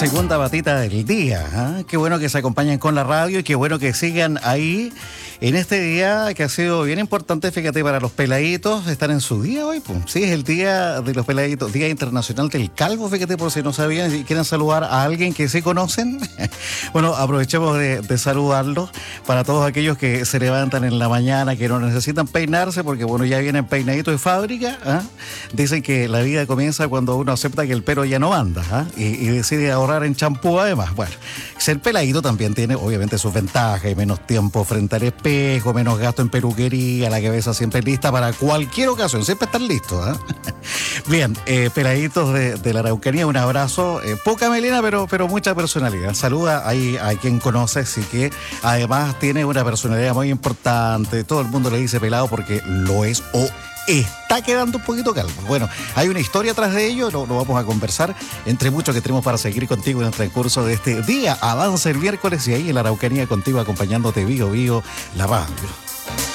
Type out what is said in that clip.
segunda batita del día. Qué bueno que se acompañen con la radio y qué bueno que sigan ahí en este día que ha sido bien importante, fíjate, para los peladitos. Están en su día hoy, pues. Sí, es el día de los peladitos, Día Internacional del Calvo, fíjate, por si no sabían y quieren saludar a alguien que sí conocen. Bueno, aprovechemos de saludarlos para todos aquellos que se levantan en la mañana, que no necesitan peinarse porque, bueno, ya vienen peinaditos de fábrica. Dicen que la vida comienza cuando uno acepta que el pelo ya no anda y decide ahorrar en champú además. Bueno, ser peladito también tiene obviamente sus ventajas, y menos tiempo frente al espejo, menos gasto en peluquería, la cabeza siempre lista para cualquier ocasión, siempre están listos. Bien, peladitos de la Araucanía, un abrazo, poca melena pero mucha personalidad. Saluda ahí a quien conoces y que además tiene una personalidad muy importante. Todo el mundo le dice pelado porque lo es o está quedando un poquito calvo. Bueno, hay una historia atrás de ello, lo vamos a conversar entre muchos que tenemos para seguir contigo en el transcurso de este día. Avanza el miércoles y ahí en la Araucanía contigo acompañándote Bío, la radio.